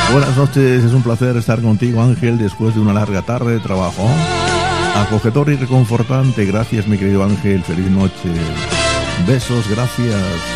Buenas noches, es un placer estar contigo, Ángel, después de una larga tarde de trabajo. Acogedor y reconfortante. Gracias, mi querido Ángel. Feliz noche. Besos, gracias.